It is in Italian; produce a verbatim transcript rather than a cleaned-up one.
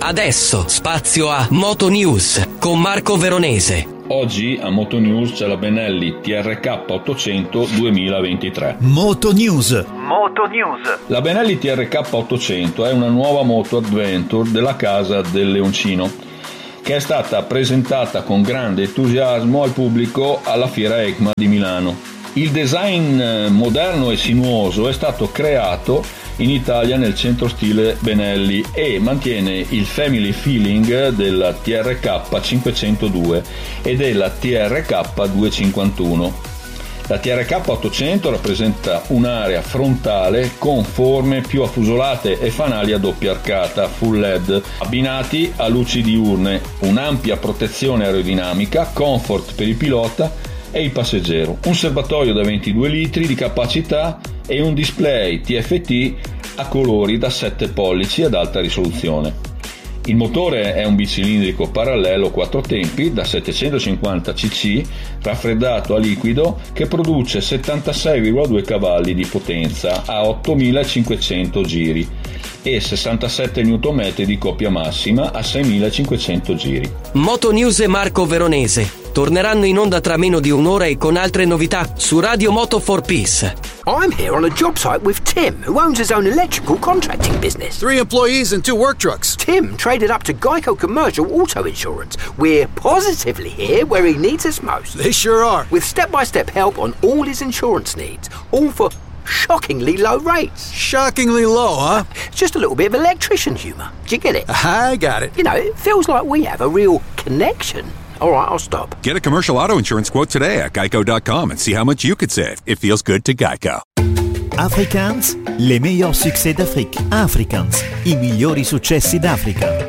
Adesso spazio a Moto News con Marco Veronese. Oggi a Moto News c'è la Benelli T R K ottocento duemilaventitré. Moto News. Moto News. La Benelli T R K ottocento è una nuova moto adventure della casa del Leoncino, che è stata presentata con grande entusiasmo al pubblico alla Fiera EICMA di Milano. Il design moderno e sinuoso è stato creato in Italia nel centro stile Benelli e mantiene il family feeling della T R K cinquecentodue e della T R K duecentocinquantuno. La T R K ottocento rappresenta un'area frontale con forme più affusolate e fanali a doppia arcata full L E D abbinati a luci diurne, un'ampia protezione aerodinamica, comfort per il pilota e il passeggero, un serbatoio da ventidue litri di capacità e un display T F T a colori da sette pollici ad alta risoluzione. Il motore è un bicilindrico parallelo quattro tempi da settecentocinquanta centilitri raffreddato a liquido che produce settantasei virgola due cavalli di potenza a ottomilacinquecento giri e sessantasette newton metri di coppia massima a seimilacinquecento giri. Moto News e Marco Veronese torneranno in onda tra meno di un'ora e con altre novità su Radio Moto for Peace. I'm here on a job site with Tim, who owns his own electrical contracting business. Three employees and two work trucks. Tim traded up to Geico Commercial Auto Insurance. We're positively here where he needs us most. They sure are. With step-by-step help on all his insurance needs, all for shockingly low rates. Shockingly low, huh? Just a little bit of electrician humour. Do you get it? I got it. You know, it feels like we have a real connection. All right, I'll stop. Get a commercial auto insurance quote today at geico dot com and see how much you could save. It feels good to Geico. Afrikaans, les meilleurs succès d'Afrique. Afrikaans, i migliori successi d'Africa.